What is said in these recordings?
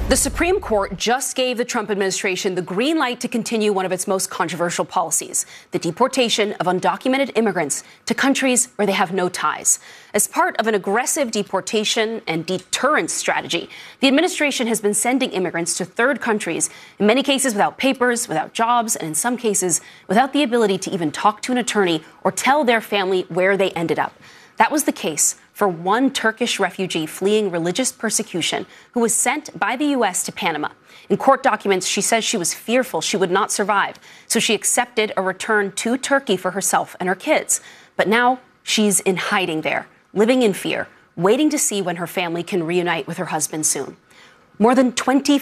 The Supreme Court just gave the Trump administration the green light to continue one of its most controversial policies, the deportation of undocumented immigrants to countries where they have no ties. As part of an aggressive deportation and deterrence strategy, the administration has been sending immigrants to third countries, in many cases without papers, without jobs, and in some cases without the ability to even talk to an attorney or tell their family where they ended up. That was the case for one Turkish refugee fleeing religious persecution who was sent by the U.S. to Panama. In court documents, she says she was fearful she would not survive, so she accepted a return to Turkey for herself and her kids. But now she's in hiding there, living in fear, waiting to see when her family can reunite with her husband soon. More than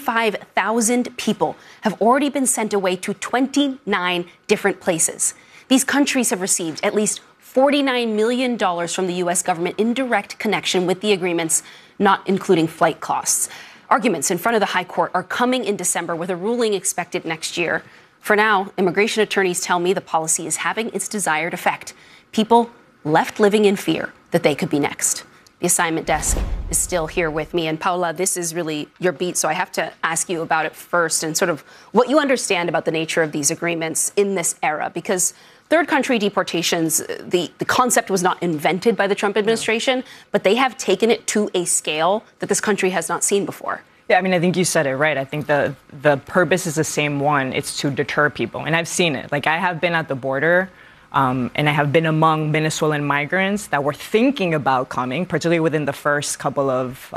25,000 people have already been sent away to 29 different places. These countries have received at least $49 million from the U.S. government in direct connection with the agreements, not including flight costs. Arguments in front of the High Court are coming in December with a ruling expected next year. For now, immigration attorneys tell me the policy is having its desired effect. People left living in fear that they could be next. The assignment desk is still here with me. And Paula, this is really your beat, so I have to ask you about it first and sort of what you understand about the nature of these agreements in this era, because third country deportations, the concept was not invented by the Trump administration, but they have taken it to a scale that this country has not seen before. Yeah, I mean, I think you said it right. I think the purpose is the same one. It's to deter people. And I've seen it. Like, I have been at the border and I have been among Venezuelan migrants that were thinking about coming, particularly within the first couple of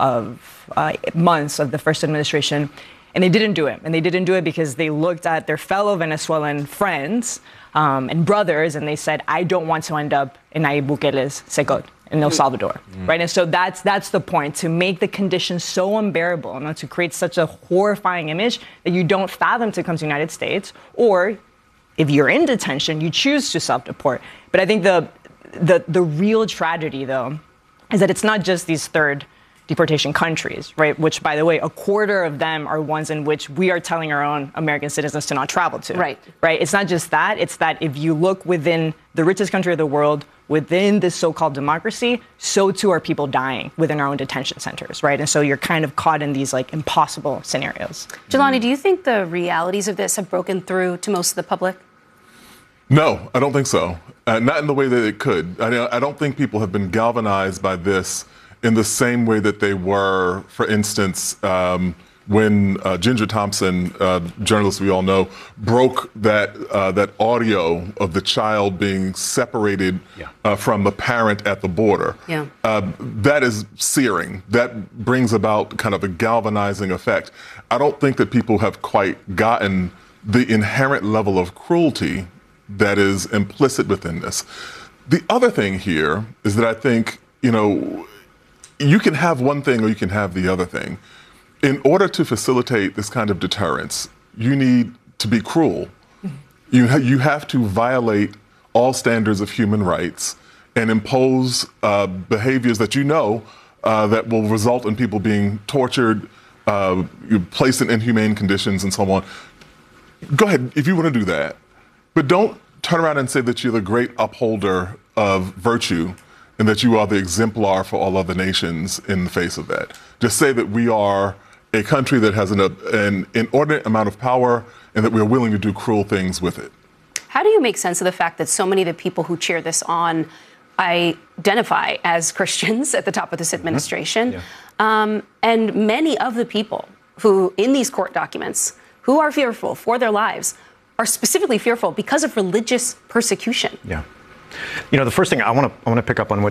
months of the first administration. And they didn't do it. And they didn't do it because they looked at their fellow Venezuelan friends and brothers, and they said, I don't want to end up in Nayib Bukele's Secot in El Salvador, right? And so that's the point, to make the conditions so unbearable, and to create such a horrifying image that you don't fathom to come to the United States, or if you're in detention, you choose to self-deport. But I think the real tragedy, though, is that it's not just these third deportation countries, right? Which, by the way, a quarter of them are ones in which we are telling our own American citizens to not travel to. Right. It's not just that. It's that if you look within the richest country of the world, within this so-called democracy, so too are people dying within our own detention centers, right? And so you're kind of caught in these like impossible scenarios. Jelani, do you think the realities of this have broken through to most of the public? No, I don't think so. Not in the way that it could. I don't think people have been galvanized by this in the same way that they were, for instance, when Ginger Thompson, journalist we all know, broke that audio of the child being separated from the parent at the border. Yeah. That is searing. That brings about kind of a galvanizing effect. I don't think that people have quite gotten the inherent level of cruelty that is implicit within this. The other thing here is that I think, you can have one thing or you can have the other thing. In order to facilitate this kind of deterrence, you need to be cruel. You have to violate all standards of human rights and impose behaviors that that will result in people being tortured, placed in inhumane conditions and so on. Go ahead, if you want to do that. But don't turn around and say that you're the great upholder of virtue and that you are the exemplar for all other nations in the face of that. Just say that we are a country that has an inordinate amount of power and that we are willing to do cruel things with it. How do you make sense of the fact that so many of the people who cheer this on identify as Christians at the top of this administration? And many of the people who, in these court documents, who are fearful for their lives, are specifically fearful because of religious persecution. Yeah. The first thing I want to pick up on what